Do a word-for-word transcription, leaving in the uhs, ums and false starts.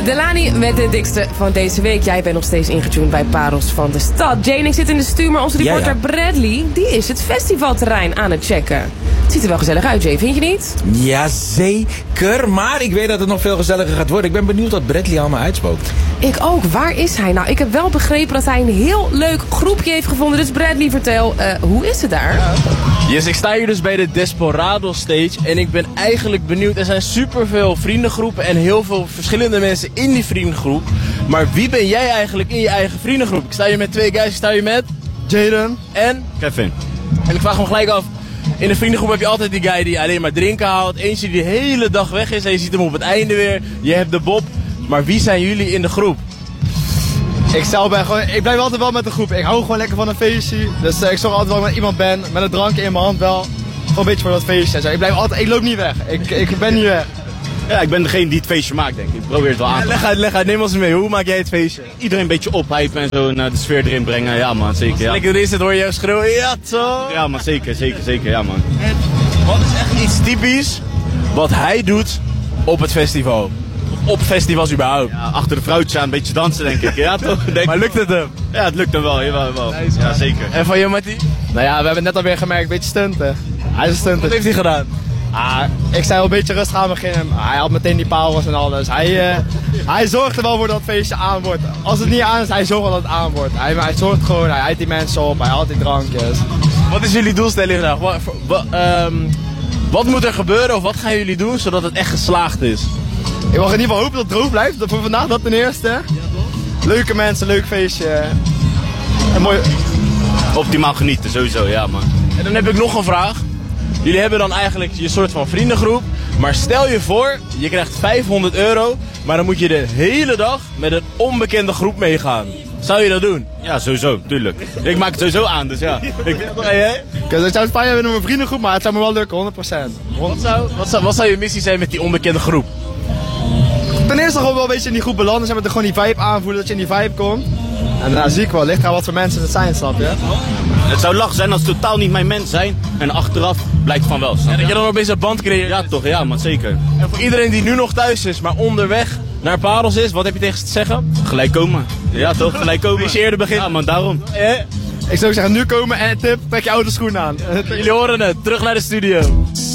Delani met de dikste van deze week. Jij bent nog steeds ingetuned bij Parels van de Stad. Jane, ik zit in de stuur, maar onze reporter ja, ja. Bradley, die is het festivalterrein aan het checken. Het ziet er wel gezellig uit, Jay, vind je niet? Jazeker, maar ik weet dat het nog veel gezelliger gaat worden. Ik ben benieuwd wat Bradley allemaal uitspookt. Ik ook. Waar is hij? Nou, ik heb wel begrepen dat hij een heel leuk groepje heeft gevonden. Dus Bradley, vertel, uh, hoe is het daar? Ja. Yes, ik sta hier dus bij de Desperado Stage en ik ben eigenlijk benieuwd. Er zijn superveel vriendengroepen en heel veel verschillende mensen in die vriendengroep. Maar wie ben jij eigenlijk in je eigen vriendengroep? Ik sta hier met twee guys, ik sta hier met... Jaden en... Kevin. En ik vraag me gelijk af, in de vriendengroep heb je altijd die guy die alleen maar drinken haalt. Eentje die de hele dag weg is en je ziet hem op het einde weer. Je hebt de Bob. Maar wie zijn jullie in de groep? Ik zelf ben gewoon, ik blijf altijd wel met de groep. Ik hou gewoon lekker van een feestje. Dus uh, ik zorg altijd wel dat ik met iemand ben. Met een drankje in mijn hand wel. Gewoon een beetje voor dat feestje en zo. Ik blijf altijd, ik loop niet weg. Ik, ik ben niet weg. Ja, ik ben degene die het feestje maakt, denk ik. Ik probeer het wel aan te ja, leg uit, leg uit, neem ons mee. Hoe maak jij het feestje? Iedereen een beetje ophypen en zo, naar de sfeer erin brengen. Ja man, zeker. Ja. Lekker erin zit, hoor je jou schreeuwen. Ja, zo. Ja man, zeker, zeker, zeker. Ja man. En wat is echt iets typisch wat hij doet op het festival? Op festivals überhaupt. Ja, achter de vrouwtjes aan een beetje dansen, denk ik. Ja, toch? Denk maar lukt het hem? Ja, het lukt hem wel. Jawel, wel. Nice, ja, zeker. En van jou, Mattie? Nou ja, we hebben net alweer gemerkt, een beetje stunten. Hij is een stunter. Wat heeft hij gedaan? Ah, ik zei al een beetje rustig aan beginnen. Hij had meteen die parels en alles. Hij, uh, hij zorgt er wel voor dat het feestje aan wordt. Als het niet aan is, hij zorgt dat het aan wordt. Hij, hij zorgt gewoon, hij houdt die mensen op, hij haalt die drankjes. Wat is jullie doelstelling vandaag? Wat, wat, um, wat moet er gebeuren of wat gaan jullie doen zodat het echt geslaagd is? Ik mag in ieder geval hopen dat het droog blijft. Voor vandaag dat ten eerste. Ja, leuke mensen, leuk feestje. En mooi. Optimaal genieten, sowieso, ja man. En dan heb ik nog een vraag. Jullie hebben dan eigenlijk je soort van vriendengroep. Maar stel je voor, je krijgt vijfhonderd euro. Maar dan moet je de hele dag met een onbekende groep meegaan. Zou je dat doen? Ja, sowieso, tuurlijk. Ik maak het sowieso aan, dus ja. Ik ben het hey, ik zou het fijn hebben met mijn vriendengroep, maar het zou me wel lukken, honderd procent. Wat zou, wat, zou, wat zou je missie zijn met die onbekende groep? Ten eerste gewoon wel een beetje in die groep belanden, zeg maar, gewoon die vibe aanvoelen, dat je in die vibe komt. En dan zie ik wel, ligt aan wat voor mensen het zijn, snap je? Het zou lach zijn als het totaal niet mijn mensen zijn en achteraf blijkt van wel, snap je? Ja, dat je dan ook een beetje band creëert. Ja toch, ja man, zeker. En voor iedereen die nu nog thuis is, maar onderweg naar Parels is, wat heb je tegen ze te zeggen? Gelijk komen. Ja toch, gelijk komen. Als je eerder begint. Ja man, daarom. Eh? Ik zou zeggen, nu komen en tip, trek je oude schoenen aan. Jullie horen het, terug naar de studio.